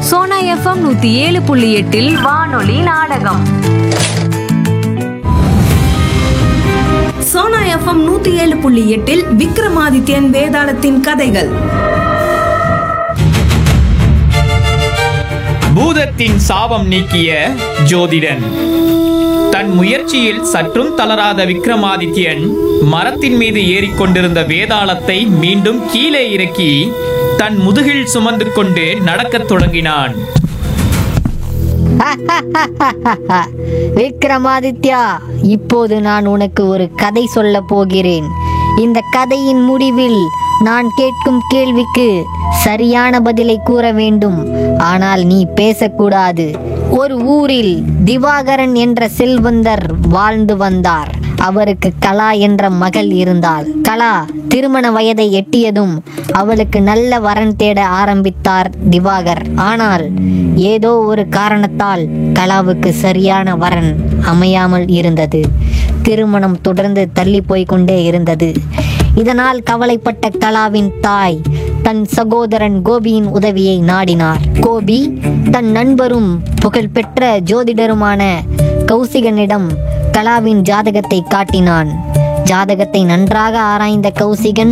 Sona FM 107.8 வானொலி நாடகம். Sona FM 107.8 Vikramadityan வேதாளத்தின் கதைகள். பூதத்தின் சாபம் நீக்கிய ஜோதிடன். தன் முயற்சியில் சற்றும் தளராத விக்ரமாதித்யன் மரத்தின் மீது ஏறிக்கொண்டிருந்த வேதாளத்தை மீண்டும் கீழே இறக்கி தன் முதுகில் சுமந்து கொண்டு நடக்கத் தொடங்கினான். விக்ரமாதித்யா, இப்போது நான் உனக்கு ஒரு கதை சொல்ல போகிறேன். இந்த கதையின் முடிவில் நான் கேட்கும் கேள்விக்கு சரியான பதிலை கூற வேண்டும். ஆனால் நீ பேசக்கூடாது. ஒரு ஊரில் திவாகரன் என்ற செல்வந்தர் வாழ்ந்து வந்தார். அவருக்கு கலா என்ற மகள் இருந்தாள். கலா திருமண வயதை எட்டியதும் அவளுக்கு நல்ல வரன் தேட ஆரம்பித்தார் திவாகர். ஆனால் ஏதோ ஒரு காரணத்தால் கலாவுக்கு சரியான வரன் அமையாமல் இருந்தது. திருமணம் தொடர்ந்து தள்ளி போய்கொண்டே இருந்தது. இதனால் கவலைப்பட்ட கலாவின் தாய் தன் சகோதரன் கோபியின் உதவியை நாடினார். கோபி தன் நண்பரும் புகழ்பெற்ற ஜோதிடருமான கௌசிகனிடம் கலாவின் ஜாதகத்தை காட்டினான். ஜாதகத்தை நன்றாக ஆராய்ந்த கௌசிகன்,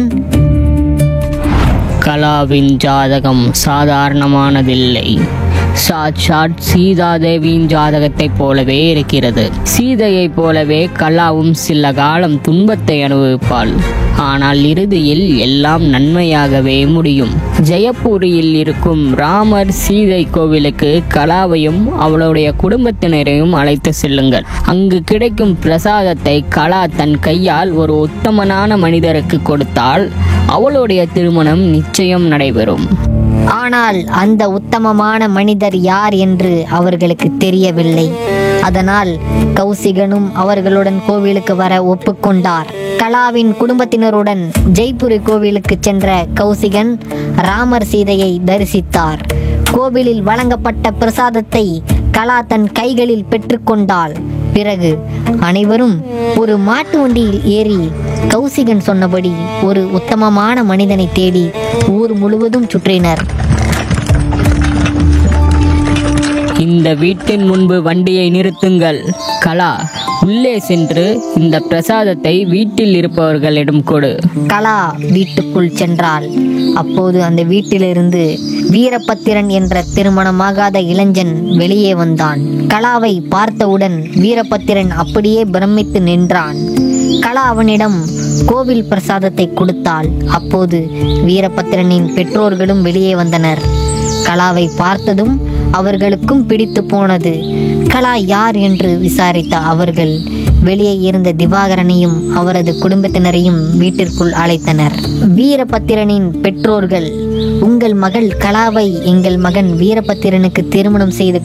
கலாவின் ஜாதகம் சாதாரணமானதில்லை. சாட்சாத் சீதாதேவியின் ஜாதகத்தைப் போலவே இருக்கிறது. சீதையைப் போலவே கலாவும் சில காலம் துன்பத்தை அனுபவிப்பாள். ஆனால் இறுதியில் எல்லாம் நன்மையாகவே முடியும். ஜெயப்பூரில் இருக்கும் ராமர் சீதை கோவிலுக்கு கலாவையும் அவளுடைய குடும்பத்தினரையும் அழைத்து செல்லுங்கள். அங்கு கிடைக்கும் பிரசாதத்தை கலா தன் கையால் ஒரு உத்தமனான மனிதருக்கு கொடுத்தால் அவளுடைய திருமணம் நிச்சயம் நடைபெறும். ஆனால் அந்த உத்தமமான மனிதர் யார் என்று அவர்களுக்கு தெரியவில்லை. அதனால் கௌசிகனும் அவர்களுடன் கோவிலுக்கு வர ஒப்புக்கொண்டார். கலாவின் குடும்பத்தினருடன் ஜெய்ப்பூர் கோவிலுக்கு சென்ற கௌசிகன் ராமர் சீதையை தரிசித்தார். கோவிலில் வழங்கப்பட்ட பிரசாதத்தை கலா தன் கைகளில் பெற்றுக்கொண்டாள். பிறகு அனைவரும் ஒரு மாட்டு வண்டியில் ஏறி கௌசிகன் சொன்னபடி ஒரு உத்தமமான மனிதனை தேடி ஊர் முழுவதும் சுற்றினர். இந்த வீட்டின் முன்பு வண்டியை நிறுத்துங்கள். கலா, உள்ளே சென்று இந்த பிரசாதத்தை வீட்டில் இருப்பவர்களிடம் கொடு. கலா வீட்டுக்குள் சென்றாள். அப்போது அந்த வீட்டிலிருந்து வீரபத்திரன் என்ற திருமணமாகாத இளைஞன் வெளியே வந்தான். கலாவை பார்த்தவுடன் வீரபத்திரன் அப்படியே பிரமித்து நின்றான். கலா அவனிடம் கோவில் பிரசாதத்தை கொடுத்தாள். அப்போது வீரபத்திரனின் பெற்றோர்களும் வெளியே வந்தனர். கலாவை பார்த்ததும் அவர்களுக்கும் பிடித்து போனது. கலா யார் என்று விசாரித்த அவர்கள் வெளியே இருந்த திவாகரனையும் அவரது குடும்பத்தினரையும் வீட்டிற்குள் அழைத்தனர். வீரபத்திரனின் பெற்றோர்கள், உங்கள் மகள் கலாவை எங்கள் மகன் வீரபத்திரனுக்கு திருமணம் செய்து